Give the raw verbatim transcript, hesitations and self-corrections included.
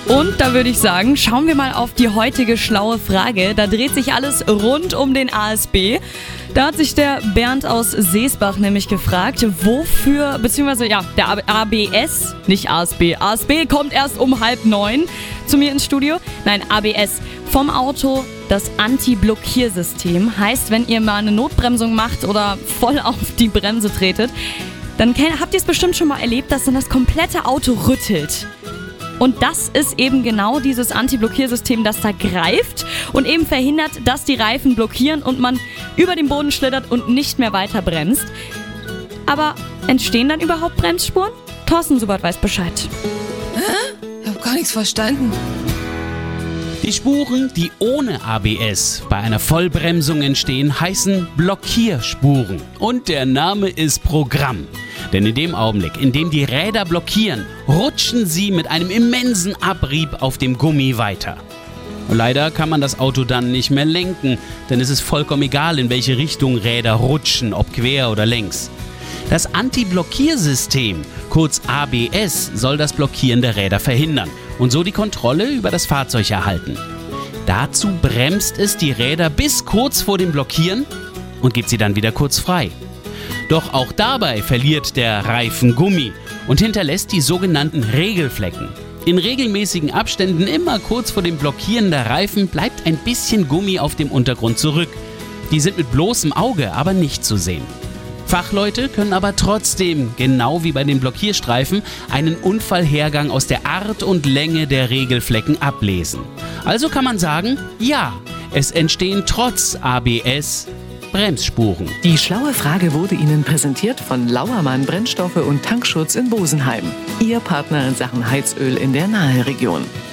Und da würde ich sagen, schauen wir mal auf die heutige schlaue Frage. Da dreht sich alles rund um den A S B. Da hat sich der Bernd aus Seesbach nämlich gefragt, wofür, beziehungsweise ja, der A B S, nicht A S B. A S B kommt erst um halb neun zu mir ins Studio. Nein, A B S vom Auto, das Anti-Blockiersystem. Heißt, wenn ihr mal eine Notbremsung macht oder voll auf die Bremse tretet, dann habt ihr es bestimmt schon mal erlebt, dass dann das komplette Auto rüttelt. Und das ist eben genau dieses Anti-Blockiersystem, das da greift und eben verhindert, dass die Reifen blockieren und man über den Boden schlittert und nicht mehr weiter bremst. Aber entstehen dann überhaupt Bremsspuren? Thorsten Subert weiß Bescheid. Hä? Ich hab gar nichts verstanden. Die Spuren, die ohne A B S bei einer Vollbremsung entstehen, heißen Blockierspuren. Und der Name ist Programm. Denn in dem Augenblick, in dem die Räder blockieren, rutschen sie mit einem immensen Abrieb auf dem Gummi weiter. Leider kann man das Auto dann nicht mehr lenken, denn es ist vollkommen egal, in welche Richtung Räder rutschen, ob quer oder längs. Das Anti-Blockiersystem, kurz A B S, soll das Blockieren der Räder verhindern und so die Kontrolle über das Fahrzeug erhalten. Dazu bremst es die Räder bis kurz vor dem Blockieren und gibt sie dann wieder kurz frei. Doch auch dabei verliert der Reifen Gummi und hinterlässt die sogenannten Regelflecken. In regelmäßigen Abständen, immer kurz vor dem Blockieren der Reifen, bleibt ein bisschen Gummi auf dem Untergrund zurück. Die sind mit bloßem Auge aber nicht zu sehen. Fachleute können aber trotzdem, genau wie bei den Blockierstreifen, einen Unfallhergang aus der Art und Länge der Regelflecken ablesen. Also kann man sagen, ja, es entstehen trotz A B S Bremsspuren. Die schlaue Frage wurde Ihnen präsentiert von Lauermann Brennstoffe und Tankschutz in Bosenheim. Ihr Partner in Sachen Heizöl in der Naheregion.